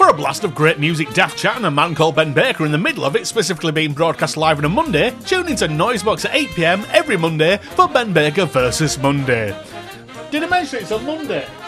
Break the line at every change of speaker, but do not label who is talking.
For a blast of great music, daft chat and a man called Ben Baker in the middle of it, specifically being broadcast live on a Monday, tune into Noisebox at 8pm every Monday for Ben Baker vs Monday. Did I mention it's on Monday?